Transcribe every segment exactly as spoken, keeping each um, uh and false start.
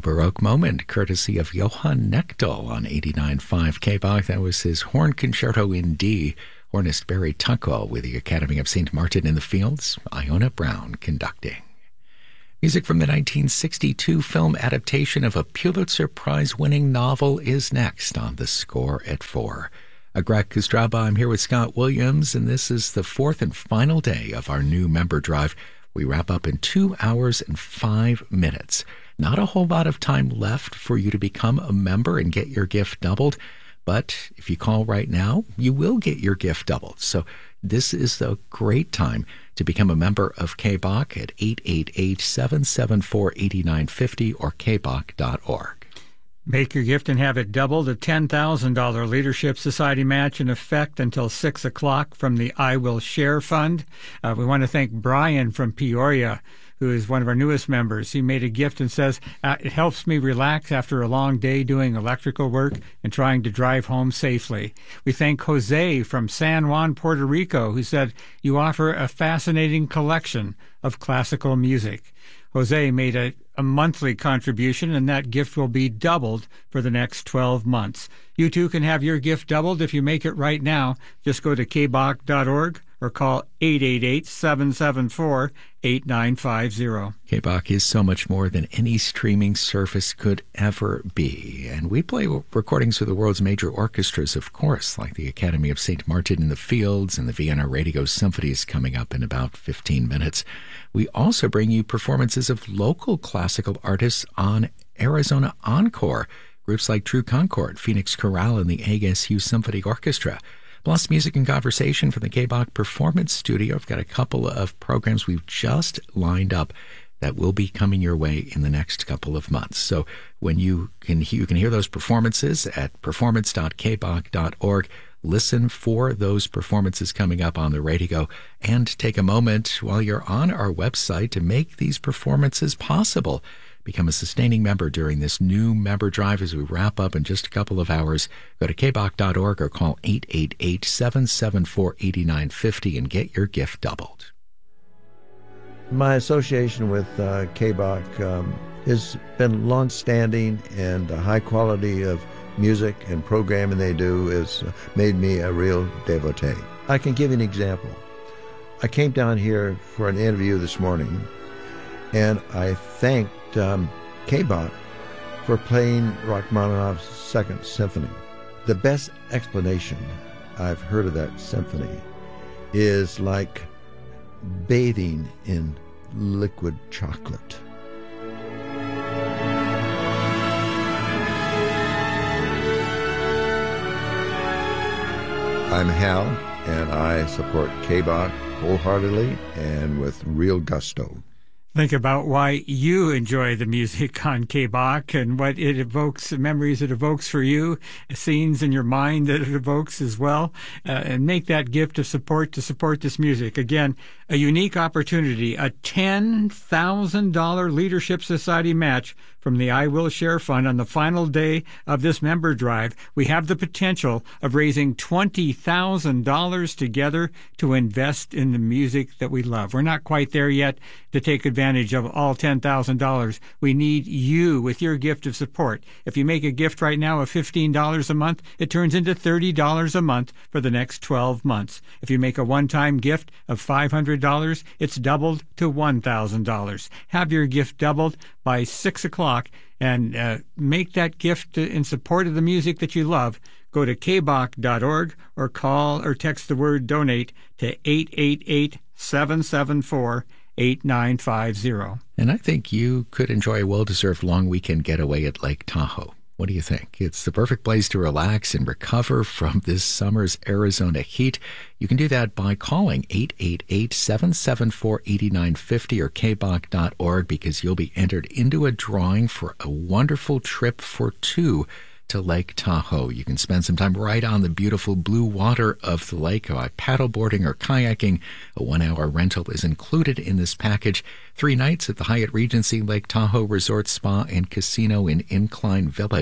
Baroque moment, courtesy of Johann Knechtel on eighty-nine point five K B O C. That was his Horn Concerto in D. Hornist Barry Tuckwell with the Academy of Saint Martin in the Fields, Iona Brown conducting. Music from the nineteen sixty-two film adaptation of a Pulitzer Prize-winning novel is next on The Score at four. Greg Kostraba, I'm here with Scott Williams, and this is the fourth and final day of our new member drive. We wrap up in two hours and five minutes. Not a whole lot of time left for you to become a member and get your gift doubled, but if you call right now, you will get your gift doubled. So this is a great time to become a member of K B O C at eight eight eight, seven seven four, eight nine five zero or k b o c dot org. Make your gift and have it doubled. A ten thousand dollars Leadership Society match in effect until six o'clock from the I Will Share Fund. Uh, we want to thank Brian from Peoria, who is one of our newest members. He made a gift and says, uh, it helps me relax after a long day doing electrical work and trying to drive home safely. We thank Jose from San Juan, Puerto Rico, who said, you offer a fascinating collection of classical music. Jose made a, a monthly contribution, and that gift will be doubled for the next twelve months. You too can have your gift doubled if you make it right now. Just go to k b o c dot org or call eight eight eight, seven seven four, eight nine five zero. K B O C is so much more than any streaming service could ever be. And we play recordings of the world's major orchestras, of course, like the Academy of Saint Martin in the Fields and the Vienna Radio Symphony is coming up in about fifteen minutes. We also bring you performances of local classical artists on Arizona Encore, groups like True Concord, Phoenix Chorale, and the A S U Symphony Orchestra. Plus, music and conversation from the K B O C Performance Studio. I've got a couple of programs we've just lined up that will be coming your way in the next couple of months. So when you can, you can hear those performances at performance dot k b o c dot org. Listen for those performances coming up on the radio and take a moment while you're on our website to make these performances possible. Become a sustaining member during this new member drive as we wrap up in just a couple of hours. Go to k b o c dot org or call eight eight eight, seven seven four, eight nine five zero and get your gift doubled. My association with uh, K B O C um, has been long-standing, and the high quality of music and programming they do has made me a real devotee. I can give you an example. I came down here for an interview this morning, and I thanked um, K B O C for playing Rachmaninoff's Second Symphony. The best explanation I've heard of that symphony is like bathing in liquid chocolate. I'm Hal, and I support K B O C wholeheartedly and with real gusto. Think about why you enjoy the music on K B O C and what it evokes, memories it evokes for you, scenes in your mind that it evokes as well, uh, and make that gift of support to support this music. Again, a unique opportunity, a ten thousand dollars Leadership Society match from the I Will Share Fund on the final day of this member drive. We have the potential of raising twenty thousand dollars together to invest in the music that we love. We're not quite there yet to take advantage of all ten thousand dollars. We need you with your gift of support. If you make a gift right now of fifteen dollars a month, it turns into thirty dollars a month for the next twelve months. If you make a one-time gift of five hundred dollars, it's doubled to one thousand dollars. Have your gift doubled by six o'clock and uh, make that gift in support of the music that you love. Go to k b o c dot org or call or text the word donate to eight eight eight, seven seven four, eight nine five zero. And I think you could enjoy a well-deserved long weekend getaway at Lake Tahoe. What do you think? It's the perfect place to relax and recover from this summer's Arizona heat. You can do that by calling eight eight eight, seven seven four, eight nine five zero or k b o c dot org, because you'll be entered into a drawing for a wonderful trip for two to Lake Tahoe. You can spend some time right on the beautiful blue water of the lake by paddleboarding or kayaking. A one-hour rental is included in this package. Three nights at the Hyatt Regency Lake Tahoe Resort Spa and Casino in Incline Village.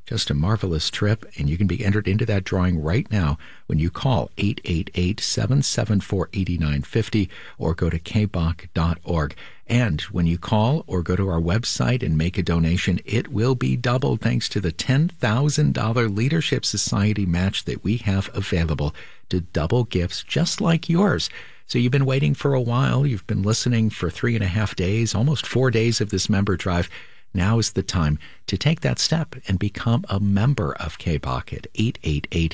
Just a marvelous trip, and you can be entered into that drawing right now when you call eight eight eight, seven seven four, eight nine five zero or go to k b o c dot org. And when you call or go to our website and make a donation, it will be doubled thanks to the ten thousand dollars Leadership Society match that we have available to double gifts just like yours. So you've been waiting for a while. You've been listening for three and a half days, almost four days of this member drive. Now is the time to take that step and become a member of K B O C at eight eight eight,